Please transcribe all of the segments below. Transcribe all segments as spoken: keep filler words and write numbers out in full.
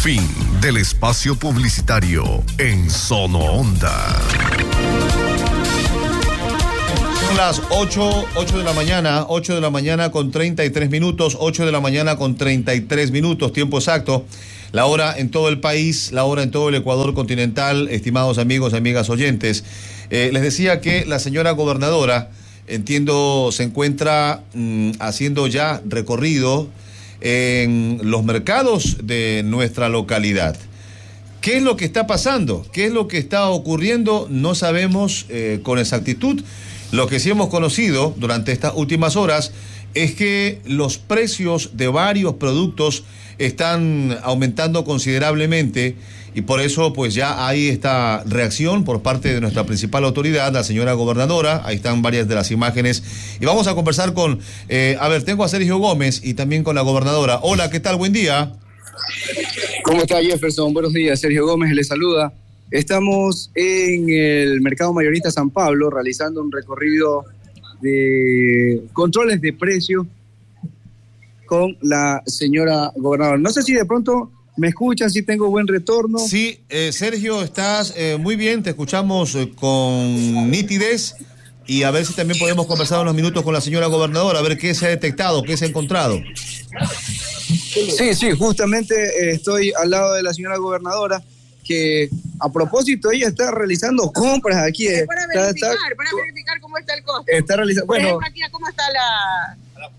Fin del espacio publicitario en Sono Onda. Son las ocho, ocho de la mañana, ocho de la mañana con treinta y tres minutos, ocho de la mañana con treinta y tres minutos, tiempo exacto. La hora en todo el país, la hora en todo el Ecuador continental, estimados amigos, amigas oyentes. Eh, les decía que la señora gobernadora, entiendo, se encuentra mmm, haciendo ya recorrido en los mercados de nuestra localidad. ¿Qué es lo que está pasando? ¿Qué es lo que está ocurriendo? No sabemos eh, con exactitud. Lo que sí hemos conocido durante estas últimas horas es que los precios de varios productos están aumentando considerablemente y por eso pues ya hay esta reacción por parte de nuestra principal autoridad, la señora gobernadora. Ahí están varias de las imágenes y vamos a conversar con, eh, a ver, tengo a Sergio Gómez y también con la gobernadora. Hola, ¿qué tal? Buen día. ¿Cómo está, Jefferson? Buenos días, Sergio Gómez le saluda. Estamos en el Mercado Mayorista San Pablo realizando un recorrido de controles de precios con la señora gobernadora. No sé si de pronto me escuchan, si tengo buen retorno. Sí, eh, Sergio, estás eh, muy bien, te escuchamos eh, con nitidez y a ver si también podemos conversar unos minutos con la señora gobernadora, a ver qué se ha detectado, qué se ha encontrado. Sí, sí, justamente eh, estoy al lado de la señora gobernadora, que a propósito ella está realizando compras aquí. Es para está, verificar, está, para verificar cómo está el costo. Está realizando, Por bueno, ejemplo, aquí, ¿cómo está la...?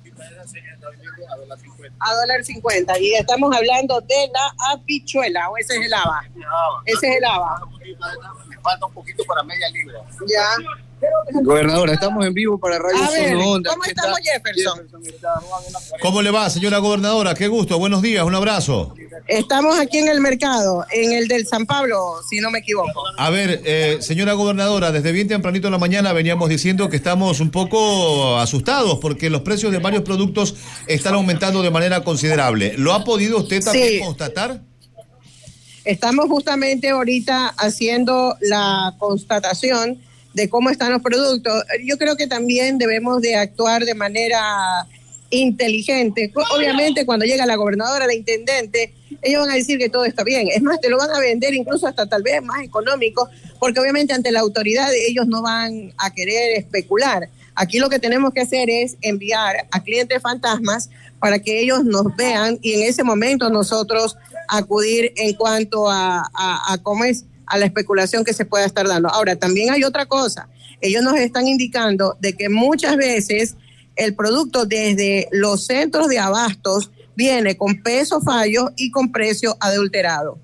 A dólar cincuenta. Y estamos hablando de la habichuela, o ese es el haba. Ese es el haba. Me falta un poquito para media libra. Ya. Gobernadora, estamos en vivo para Radio A ver, Sono Onda. ¿cómo ¿Qué estamos, tal? Jefferson? ¿Cómo le va, señora gobernadora? Qué gusto, buenos días, un abrazo. Estamos aquí en el mercado, en el del San Pablo, si no me equivoco. A ver, eh, señora gobernadora, desde bien tempranito en la mañana veníamos diciendo que estamos un poco asustados porque los precios de varios productos están aumentando de manera considerable. ¿Lo ha podido usted también Sí. constatar? Estamos justamente ahorita haciendo la constatación de cómo están los productos. Yo creo que también debemos de actuar de manera inteligente. Obviamente cuando llega la gobernadora, la intendente, ellos van a decir que todo está bien. Es más, te lo van a vender incluso hasta tal vez más económico, porque obviamente ante la autoridad ellos no van a querer especular. Aquí lo que tenemos que hacer es enviar a clientes fantasmas para que ellos nos vean y en ese momento nosotros acudir en cuanto a, a, a cómo es a la especulación que se pueda estar dando. Ahora, también hay otra cosa. Ellos nos están indicando de que muchas veces el producto desde los centros de abastos viene con peso fallo y con precio adulterado.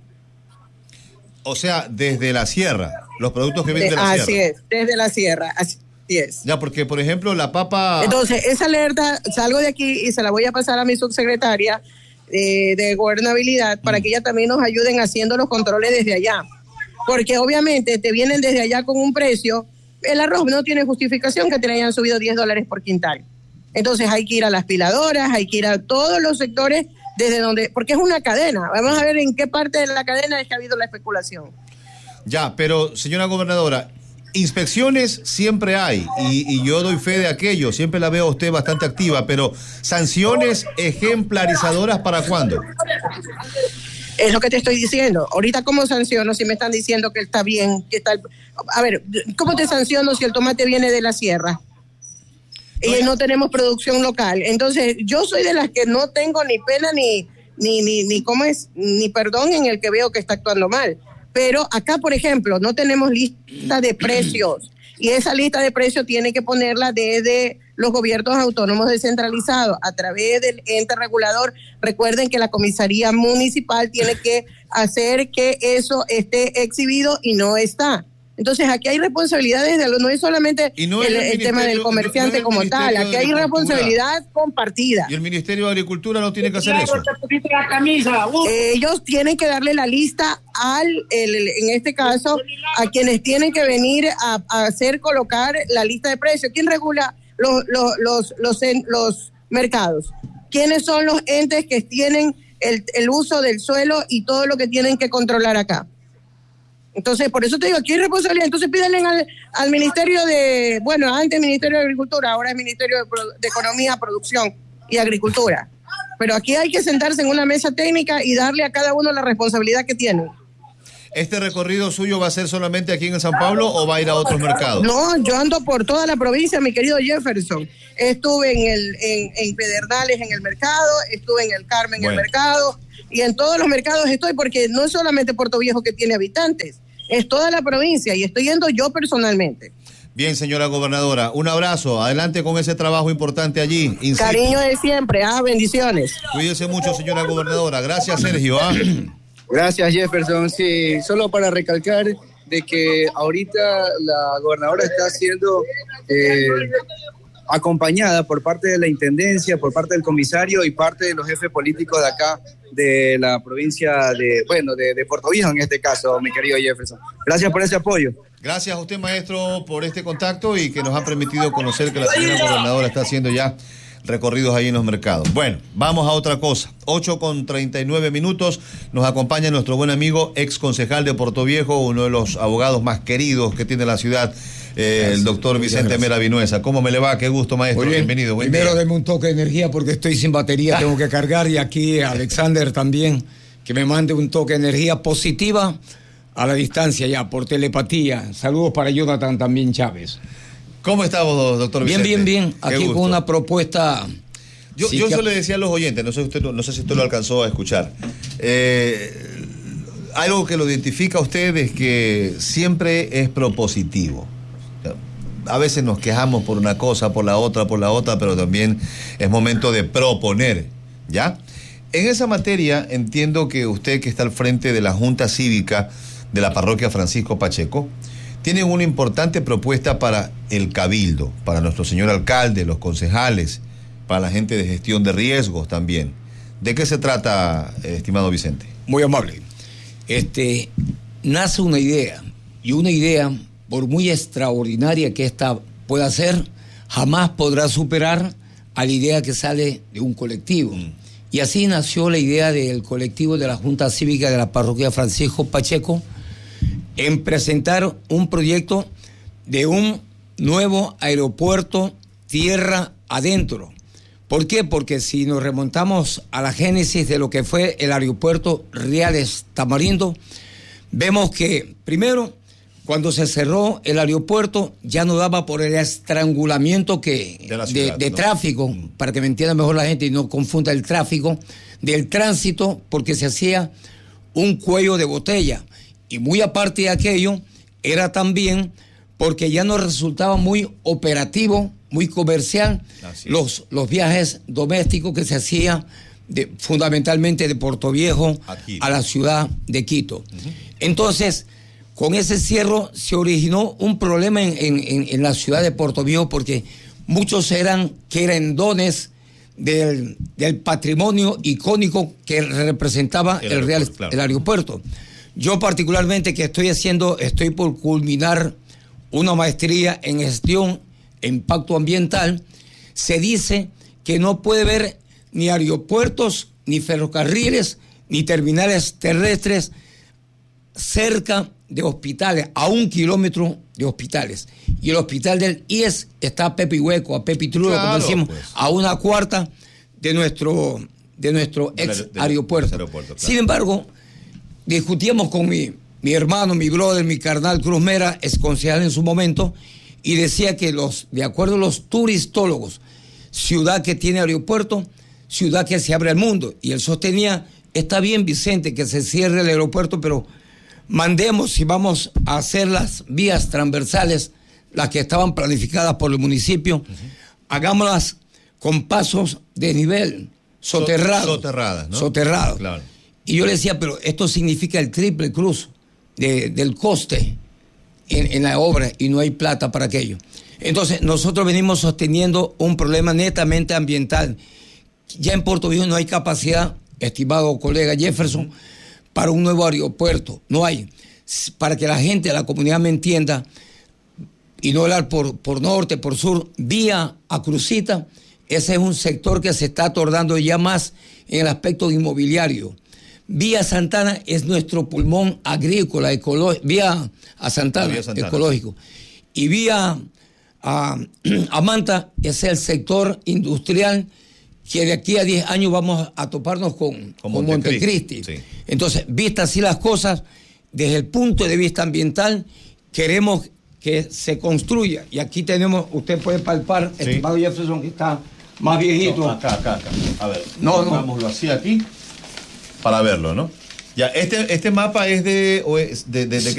O sea, desde la sierra, los productos que vienen de la así sierra. Así es, desde la sierra, así es. Ya, porque, por ejemplo, la papa... Entonces, esa alerta, salgo de aquí y se la voy a pasar a mi subsecretaria eh, de gobernabilidad para mm. que ella también nos ayuden haciendo los controles desde allá. Porque obviamente te vienen desde allá con un precio, el arroz no tiene justificación que te le hayan subido diez dólares por quintal. Entonces hay que ir a las piladoras, hay que ir a todos los sectores desde donde, porque es una cadena. Vamos a ver en qué parte de la cadena es que ha habido la especulación. Ya, pero señora gobernadora, inspecciones siempre hay y, y yo doy fe de aquello, siempre la veo a usted bastante activa, pero sanciones ejemplarizadoras ¿para cuándo? Es lo que te estoy diciendo. Ahorita, ¿cómo sanciono si me están diciendo que está bien? Que está el... A ver, ¿cómo te sanciono si el tomate viene de la sierra? Y no tenemos producción local. Entonces, yo soy de las que no tengo ni pena ni, ni, ni, ni cómo es, ni perdón en el que veo que está actuando mal. Pero acá, por ejemplo, no tenemos lista de precios. Y esa lista de precios tiene que ponerla desde los gobiernos autónomos descentralizados a través del ente regulador. Recuerden que la comisaría municipal tiene que hacer que eso esté exhibido y no está. Entonces aquí hay responsabilidades, de lo, no es solamente no el, el el tema del comerciante no como tal, aquí hay responsabilidad compartida. ¿Y el Ministerio de Agricultura no tiene que hacer eso? Eh, ellos tienen que darle la lista al, el, el, en este caso, a quienes tienen que venir a, a hacer colocar la lista de precios. ¿Quién regula los, los, los, los, los mercados? ¿Quiénes son los entes que tienen el, el uso del suelo y todo lo que tienen que controlar acá? Entonces, por eso te digo, aquí hay responsabilidad. Entonces pídanle al, al Ministerio de, bueno, antes Ministerio de Agricultura, ahora es Ministerio de, de Economía, Producción y Agricultura. pero aquí hay que sentarse en una mesa técnica y darle a cada uno la responsabilidad que tiene. ¿Este recorrido suyo va a ser solamente aquí en San Pablo o va a ir a otros mercados? No, yo ando por toda la provincia, mi querido Jefferson. Estuve en el en, en Pedernales en el mercado, estuve en el Carmen en bueno. el mercado, y en todos los mercados estoy, porque no es solamente Puerto Viejo que tiene habitantes, es toda la provincia, y estoy yendo yo personalmente. Bien, señora gobernadora, un abrazo, adelante con ese trabajo importante allí. Insisto. Cariño de siempre, ah, bendiciones. Cuídese mucho, señora gobernadora. Gracias, Sergio. ¿ah? Gracias, Jefferson. Sí, solo para recalcar de que ahorita la gobernadora está siendo eh, acompañada por parte de la Intendencia, por parte del comisario y parte de los jefes políticos de acá, de la provincia de, bueno, de, de Puerto Viejo en este caso, mi querido Jefferson. Gracias por ese apoyo. Gracias a usted, maestro, por este contacto y que nos ha permitido conocer que la señora gobernadora está haciendo ya recorridos ahí en los mercados. Bueno, vamos a otra cosa. ocho con treinta y nueve minutos. Nos acompaña nuestro buen amigo, ex concejal de Puerto Viejo, uno de los abogados más queridos que tiene la ciudad, eh, el doctor Vicente Mera Vinuesa. ¿Cómo me le va? Qué gusto, maestro. Oye, bienvenido. Buen primero día. denme un toque de energía porque estoy sin batería, tengo que cargar. Y aquí Alexander también, que me mande un toque de energía positiva a la distancia ya, por telepatía. Saludos para Jonathan también Chávez. ¿Cómo estamos, doctor Vicente? Bien, bien, bien. Aquí con una propuesta. Yo, sí yo que... eso le decía a los oyentes, no sé, usted, no sé si usted lo alcanzó a escuchar. Eh, algo que lo identifica a usted es que siempre es propositivo. A veces nos quejamos por una cosa, por la otra, por la otra, pero también es momento de proponer, ¿ya? En esa materia entiendo que usted, que está al frente de la Junta Cívica de la Parroquia Francisco Pacheco, tienen una importante propuesta para el Cabildo, para nuestro señor alcalde, los concejales, para la gente de gestión de riesgos también. ¿De qué se trata, estimado Vicente? Muy amable. Este, nace una idea, y una idea, por muy extraordinaria que ésta pueda ser, jamás podrá superar a la idea que sale de un colectivo. Mm. Y así nació la idea del colectivo de la Junta Cívica de la Parroquia Francisco Pacheco, en presentar un proyecto de un nuevo aeropuerto tierra adentro. ¿Por qué? Porque si nos remontamos a la génesis de lo que fue el aeropuerto Riales Tamarindo, vemos que primero, cuando se cerró el aeropuerto, ya no daba por el estrangulamiento que de, la ciudad, de, de ¿no? tráfico, mm. para que me entienda mejor la gente y no confunda el tráfico, del tránsito, porque se hacía un cuello de botella. Y muy aparte de aquello, era también porque ya no resultaba muy operativo, muy comercial, los, los viajes domésticos que se hacían de, fundamentalmente de Puerto Viejo Aquí. a la ciudad de Quito. Uh-huh. Entonces, con ese cierre se originó un problema en, en, en la ciudad de Puerto Viejo porque muchos eran querendones del, del patrimonio icónico que representaba el, el, Real, claro. el aeropuerto. Yo particularmente que estoy haciendo, estoy por culminar una maestría en gestión e impacto ambiental, se dice que no puede haber ni aeropuertos, ni ferrocarriles, ni terminales terrestres cerca de hospitales, a un kilómetro de hospitales. Y el hospital del I E S está a Pepi Hueco, a Pepi Trudo, claro, como decimos, pues. a una cuarta de nuestro, de nuestro ex de, de, aeropuerto. De aeropuerto claro. Sin embargo, discutíamos con mi, mi hermano, mi brother, mi carnal Cruz Mera, ex concejal en su momento, y decía que los, de acuerdo a los turistólogos, ciudad que tiene aeropuerto, ciudad que se abre al mundo. Y él sostenía, está bien, Vicente, que se cierre el aeropuerto, pero mandemos, si vamos a hacer las vías transversales, las que estaban planificadas por el municipio, uh-huh. hagámoslas con pasos de nivel, soterrados. Soterradas, ¿no? Soterrados. Claro. Y yo le decía, pero esto significa el triple cruz de, del coste en, en la obra y no hay plata para aquello. Entonces, nosotros venimos sosteniendo un problema netamente ambiental. Ya en Puerto Viejo no hay capacidad, estimado colega Jefferson, para un nuevo aeropuerto. No hay. Para que la gente, la comunidad me entienda, y no hablar por, por norte, por sur, vía a Crucita, ese es un sector que se está atornando ya más en el aspecto inmobiliario. Vía Santana es nuestro pulmón agrícola, ecológico, vía a Santana, vía Santana ecológico. Y vía a, a Manta es el sector industrial que de aquí a diez años vamos a toparnos con, Con con Montecristi, Montecristi. sí. Entonces, vistas así las cosas, desde el punto de vista ambiental, queremos que se construya. Y aquí tenemos, usted puede palpar, Sí. estimado Jefferson, que está más viejito. No, acá, acá, acá. A ver, No, no. pongámoslo así aquí para verlo, ¿no? Ya, este, este mapa es de, o es de, de, de qué